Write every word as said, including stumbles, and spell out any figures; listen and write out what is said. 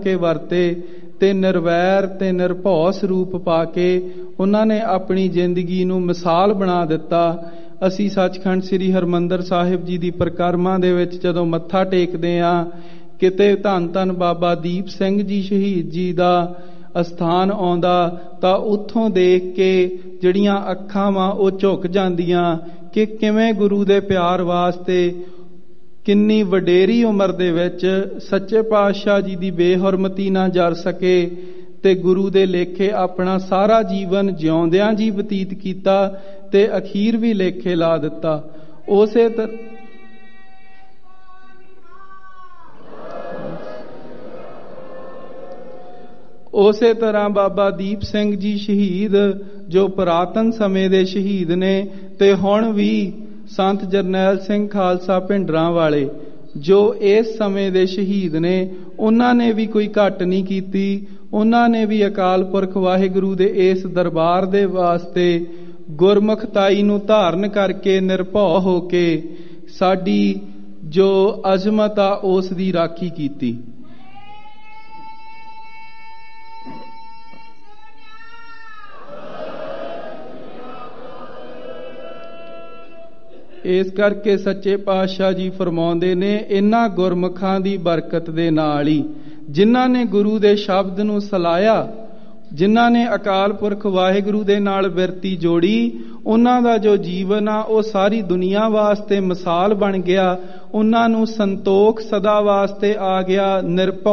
ਕੇ ਵਰਤੇ ਤੇ ਨਿਰਵੈਰ ਤੇ ਨਿਰਭਉ ਸਰੂਪ ਪਾ ਕੇ ਉਹਨਾਂ ਨੇ ਆਪਣੀ ਜ਼ਿੰਦਗੀ ਨੂੰ ਮਿਸਾਲ ਬਣਾ ਦਿੱਤਾ। ਅਸੀਂ ਸੱਚਖੰਡ ਸ੍ਰੀ ਹਰਿਮੰਦਰ ਸਾਹਿਬ ਜੀ ਦੀ ਪਰਿਕਰਮਾ ਦੇ ਵਿੱਚ ਜਦੋਂ ਮੱਥਾ ਟੇਕਦੇ ਹਾਂ, ਕਿਤੇ ਧੰਨ ਧੰਨ ਬਾਬਾ ਦੀਪ ਸਿੰਘ ਜੀ ਸ਼ਹੀਦ ਜੀ ਦਾ ਅਸਥਾਨ ਆਉਂਦਾ ਤਾਂ ਉੱਥੋਂ ਦੇਖ ਕੇ ਜਿਹੜੀਆਂ ਅੱਖਾਂ ਵਾਂ ਉਹ ਝੁਕ ਜਾਂਦੀਆਂ ਕਿ ਕਿਵੇਂ ਗੁਰੂ ਦੇ ਪਿਆਰ ਵਾਸਤੇ ਕਿੰਨੀ ਵਡੇਰੀ ਉਮਰ ਦੇ ਵਿੱਚ ਸੱਚੇ ਪਾਤਸ਼ਾਹ ਜੀ ਦੀ ਬੇਹੁਰਮਤੀ ਨਾ ਜਰ ਸਕੇ ਤੇ ਗੁਰੂ ਦੇ ਲੇਖੇ ਆਪਣਾ ਸਾਰਾ ਜੀਵਨ ਜਿਉਂਦਿਆਂ ਜੀ ਬਤੀਤ ਕੀਤਾ ਤੇ ਅਖੀਰ ਵੀ ਲੇਖੇ ਲਾ ਦਿੱਤਾ। ਉਸੇ ਤਰ੍ਹਾਂ ਉਸੇ ਤਰ੍ਹਾਂ ਬਾਬਾ ਦੀਪ ਸਿੰਘ ਜੀ ਸ਼ਹੀਦ ਜੋ ਪੁਰਾਤਨ ਸਮੇਂ ਦੇ ਸ਼ਹੀਦ ਨੇ ਤੇ ਹੁਣ ਵੀ ਸੰਤ ਜਰਨੈਲ ਸਿੰਘ ਖਾਲਸਾ ਭਿੰਡਰਾਂ ਵਾਲੇ ਜੋ ਇਸ ਸਮੇਂ ਦੇ ਸ਼ਹੀਦ ਨੇ, ਉਹਨਾਂ ਨੇ ਵੀ ਕੋਈ ਘੱਟ ਨਹੀਂ ਕੀਤੀ। ਉਹਨਾਂ ਨੇ ਵੀ ਅਕਾਲ ਪੁਰਖ ਵਾਹਿਗੁਰੂ ਦੇ ਇਸ ਦਰਬਾਰ ਦੇ ਵਾਸਤੇ ਗੁਰਮੁਖਤਾਈ ਨੂੰ ਧਾਰਨ ਕਰਕੇ ਨਿਰਭਉ ਹੋ ਕੇ ਸਾਡੀ ਜੋ ਅਜ਼ਮਤ ਆ ਉਸ ਦੀ ਰਾਖੀ ਕੀਤੀ। ਇਸ ਕਰਕੇ ਸੱਚੇ ਪਾਤਸ਼ਾਹ ਜੀ ਫਰਮਾਉਂਦੇ ਨੇ, ਇਹਨਾਂ ਗੁਰਮੁਖਾਂ ਦੀ ਬਰਕਤ ਦੇ ਨਾਲ ਹੀ, ਜਿਨ੍ਹਾਂ ਨੇ ਗੁਰੂ ਦੇ ਸ਼ਬਦ ਨੂੰ ਸਲਾਇਆ, ਜਿਨ੍ਹਾਂ ਨੇ ਅਕਾਲ ਪੁਰਖ ਵਾਹਿਗੁਰੂ ਦੇ ਨਾਲ ਬਿਰਤੀ ਜੋੜੀ, ਉਹਨਾਂ ਦਾ ਜੋ ਜੀਵਨ ਆ ਉਹ ਸਾਰੀ ਦੁਨੀਆ ਵਾਸਤੇ ਮਿਸਾਲ ਬਣ ਗਿਆ। ਉਹਨਾਂ ਨੂੰ ਸੰਤੋਖ ਸਦਾ ਵਾਸਤੇ ਆ ਗਿਆ, ਨਿਰਭਉ